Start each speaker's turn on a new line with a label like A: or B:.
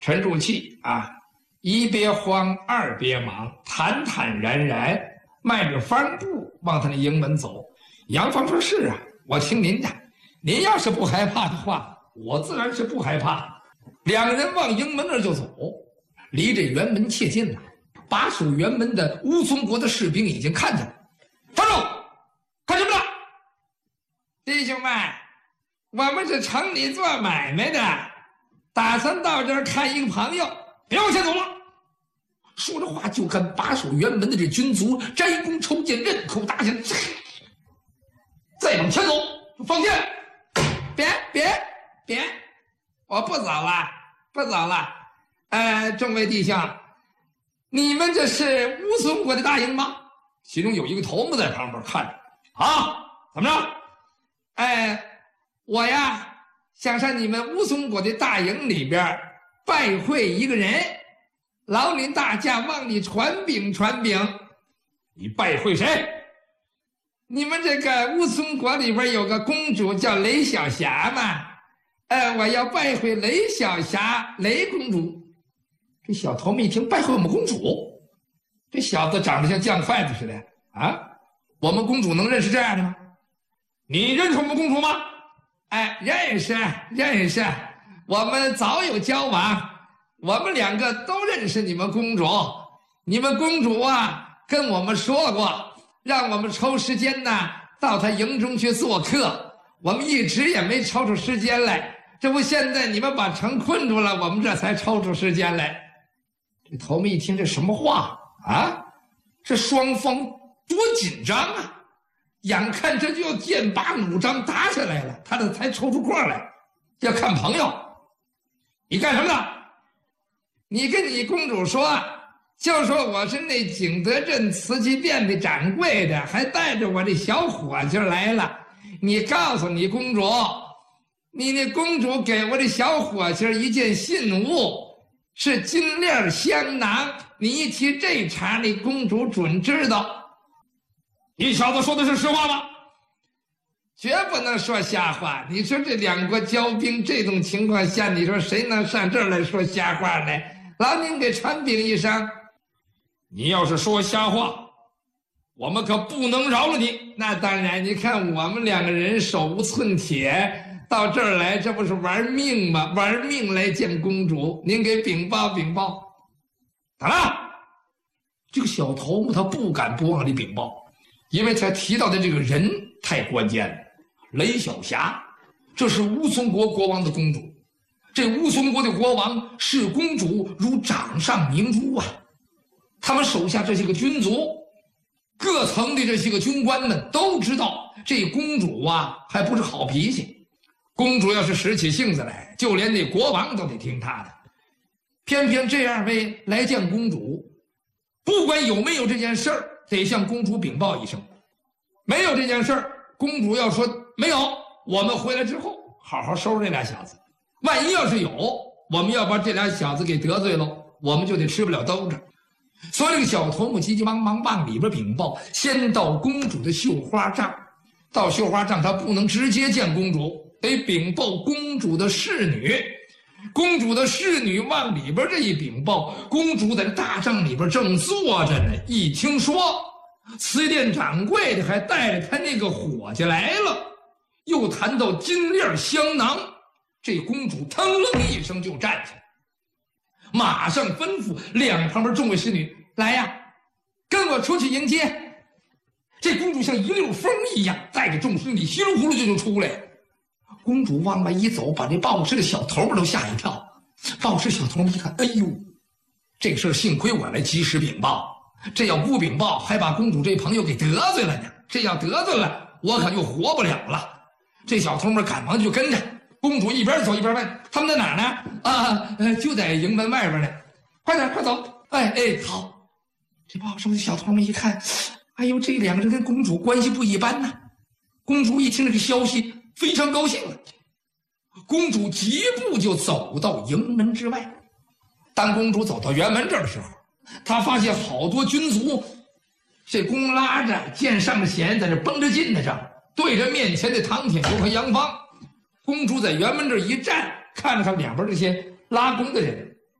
A: 沉住气啊，一别慌，二别忙，坦坦然然，迈着方步往他那营门走。杨芳说：“是啊，我听您的。您要是不害怕的话，我自然是不害怕。”两个人往营门那儿就走，离这辕门切近了。把守辕门的乌松国的士兵已经看见了。站住！看什么呢？弟兄们，我们是城里做买卖的，打算到这儿看一个朋友，别往前走了。说着话，就看把守辕门的这军卒摘弓抽箭，刃口搭弦，再往前走，放箭！别，我不走了，不走了。众位弟兄，你们这是乌松国的大营吗？其中有一个头目在旁边看着。啊，怎么着？我呀想上你们乌松国的大营里边拜会一个人，劳您大驾往里传禀传禀。你拜会谁？你们这个乌松国里边有个公主叫雷小霞嘛，我要拜会雷小霞，雷公主。这小头们一听，拜会我们公主，这小子长得像酱筷子似的啊！我们公主能认识这样的吗？你认识我们公主吗？认识，我们早有交往，我们两个都认识你们公主。你们公主啊，跟我们说过，让我们抽时间呢到她营中去做客，我们一直也没抽出时间来。这不现在你们把城困住了，我们这才抽出时间来。这头们一听，这什么话啊？这双方多紧张啊！眼看这就要剑拔弩张打起来了，他这才抽出空来，要看朋友。你干什么呢？你跟你公主说，就说我是那景德镇瓷器店的掌柜的，还带着我这小伙计来了。你告诉你公主，你那公主给我这小伙计一件信物，是金链香囊。你一提这茬，你公主准知道。你小子说的是实话吗？绝不能说瞎话。你说这两国交兵这种情况下，你说谁能上这儿来说瞎话呢？劳您给传禀一声。你要是说瞎话，我们可不能饶了你。那当然，你看我们两个人手无寸铁，到这儿来，这不是玩命吗？玩命来见公主，您给禀报禀报。咋了？这个小头目他不敢不往里禀报，因为他提到的这个人太关键了。雷小霞，这是乌松国国王的公主。这乌松国的国王视公主如掌上明珠啊！他们手下这些个军卒，各层的这些个军官们都知道，这公主啊还不是好脾气。公主要是使起性子来，就连那国王都得听她的。偏偏这二位来见公主，不管有没有这件事儿，得向公主禀报一声。没有这件事儿，公主要说没有，我们回来之后好好收拾这俩小子。万一要是有，我们要把这俩小子给得罪了，我们就得吃不了兜着。所以这个小头目急急忙忙往里边禀报，先到公主的绣花帐。到绣花帐，他不能直接见公主，得禀报公主的侍女。公主的侍女往里边这一禀报，公主在大帐里边正坐着呢，一听说瓷店掌柜的还带着他那个伙计来了，又谈到金链香囊，这公主腾楞一声就站起来，马上吩咐两旁边众位侍女，来呀，跟我出去迎接。这公主像一溜风一样，带着众侍女稀里糊涂就出来了。公主往外一走，把这报事的小头们都吓一跳。报事小头们一看，哎呦，这事幸亏我来及时禀报，这要不禀报，还把公主这朋友给得罪了呢。这要得罪了，我可就活不了了。这小头们赶忙就跟着公主一边走一边问，他们在哪儿呢？就在营门外边呢。快点，快走！好。这报事的小头们一看，哎呦，这两个人跟公主关系不一般呐。公主一听这个消息，非常高兴了。公主疾步就走到营门之外。当公主走到辕门这儿的时候，她发现好多军卒，这弓拉着，箭上着弦，在这绷着劲呢，对着面前的唐铁牛和杨芳。公主在辕门这儿一站，看着他两边这些拉弓的人，